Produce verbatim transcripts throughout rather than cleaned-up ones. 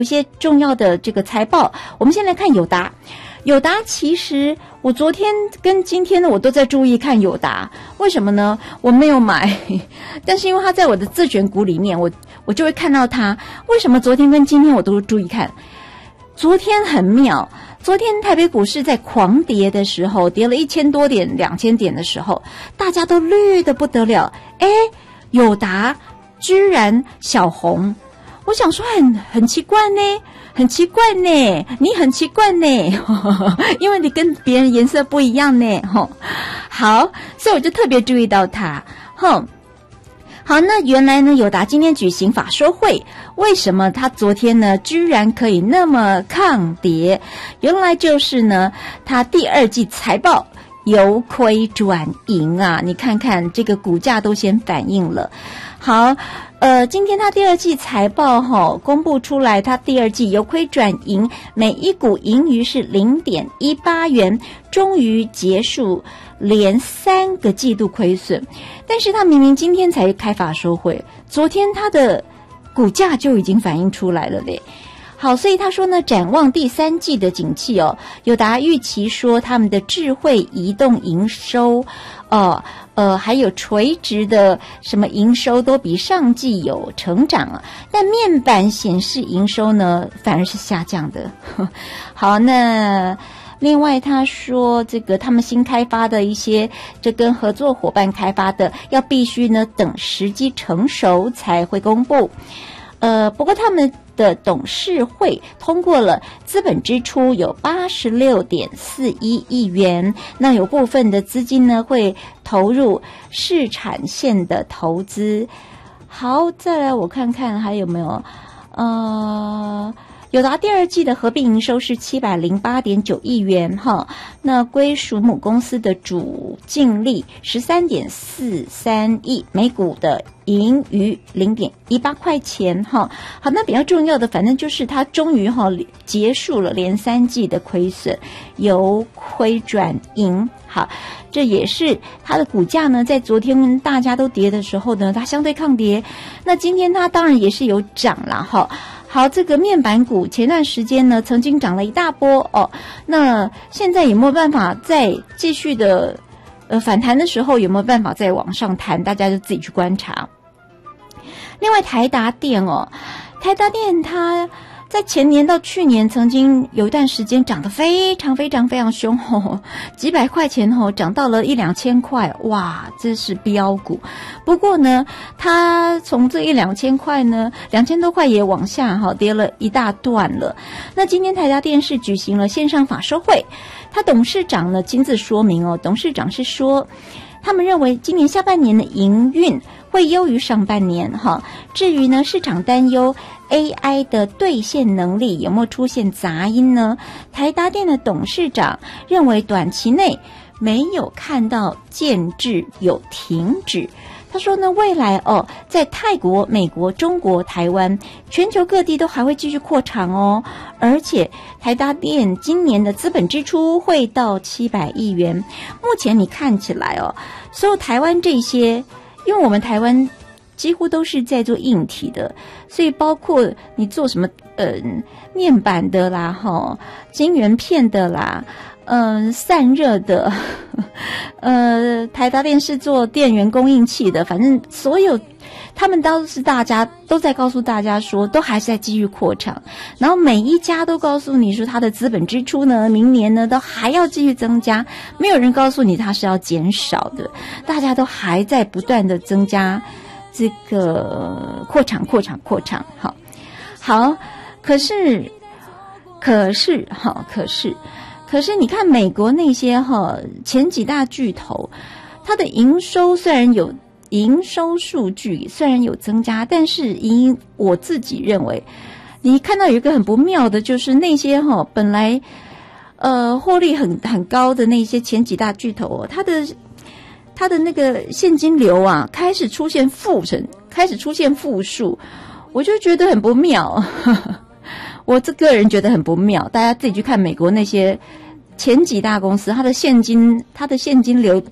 有些重要的这个财报，我们先来看友达。友达其实我昨天跟今天呢，我都在注意看友达，为什么呢？我没有买，但是因为它在我的自选股里面，我我就会看到它。为什么昨天跟今天我都注意看？昨天很妙，昨天台北股市在狂跌的时候，跌了一千多点、两千点的时候，大家都绿得不得了。哎，友达居然小红。我想说很很奇怪呢，很奇怪呢，你很奇怪呢，因为你跟别人颜色不一样呢，吼。好，所以我就特别注意到它，吼。好，那原来呢，友达今天举行法说会，为什么他昨天呢居然可以那么抗跌？原来就是呢，他第二季财报由亏转盈啊，你看看这个股价都先反映了。好，呃，今天它第二季财报哈公布出来，它第二季由亏转盈，每一股盈余是 零点一八元，终于结束连三个季度亏损。但是它明明今天才开法说会，昨天它的股价就已经反映出来了嘞。好，所以他说呢，展望第三季的景气哦，友达预期说他们的智慧移动营收，哦，呃，还有垂直的什么营收都比上季有成长啊，但面板显示营收呢反而是下降的。好，那另外他说这个他们新开发的一些这跟合作伙伴开发的，要必须呢等时机成熟才会公布。呃，不过他们的董事会通过了资本支出有 八十六点四一亿元，那有部分的资金呢会投入市产线的投资。好，再来我看看还有没有呃友达第二季的合并营收是 七百零八点九亿元哈，那归属母公司的主净利 十三点四三亿，每股的盈余 零点一八块钱哈。好，那比较重要的反正就是它终于哈结束了连三季的亏损，由亏转盈。好，这也是它的股价呢在昨天大家都跌的时候呢它相对抗跌，那今天它当然也是有涨啦哈。好，这个面板股前段时间呢曾经涨了一大波哦，那现在有没有办法再继续的呃反弹的时候有没有办法再往上弹，大家就自己去观察。另外台达电哦，台达电它在前年到去年曾经有一段时间涨得非常非常非常凶哦，几百块钱哦涨到了一两千块，哇，这是标股。不过呢它从这一两千块呢两千多块也往下哈跌了一大段了。那今天台达电是举行了线上法说会，他董事长呢亲自说明哦，董事长是说他们认为今年下半年的营运会优于上半年哈。至于呢市场担忧 A I 的兑现能力有没有出现杂音呢？台达电的董事长认为短期内没有看到建制有停止。他说呢，未来哦，在泰国、美国、中国、台湾、全球各地都还会继续扩厂哦。而且台达电今年的资本支出会到七百亿元。目前你看起来哦，所有台湾这些，因为我们台湾几乎都是在做硬体的，所以包括你做什么呃面板的啦，哈，晶圆片的啦。嗯、呃，散热的，呃，台达电是做电源供应器的，反正所有他们都是大家都在告诉大家说，都还是在继续扩厂，然后每一家都告诉你说，它的资本支出呢，明年呢都还要继续增加，没有人告诉你它是要减少的，大家都还在不断的增加这个扩厂、扩厂、扩厂，好，好，可是，可是，好，可是。可是你看美国那些哈前几大巨头，它的营收虽然有营收数据虽然有增加，但是因我自己认为，你看到有一个很不妙的，就是那些哈本来呃获利很很高的那些前几大巨头哦，它的它的那个现金流啊开始出现负成，开始出现负数，我就觉得很不妙。呵呵我这个人觉得很不妙，大家自己去看美国那些前几大公司，它的现金，它的现金流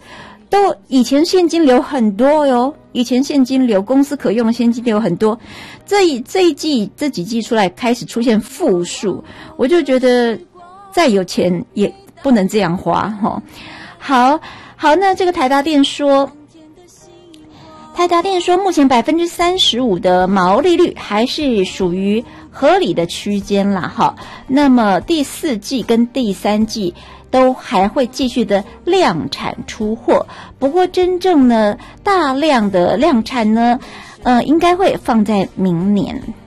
都以前现金流很多哟，以前现金流公司可用的现金流很多，这一这一季这几季出来开始出现负数，我就觉得再有钱也不能这样花齁。好好，那这个台达电说，台达电说目前百分之三十五的毛利率还是属于合理的区间啦哈。那么第四季跟第三季都还会继续的量产出货，不过真正呢大量的量产呢，呃，应该会放在明年。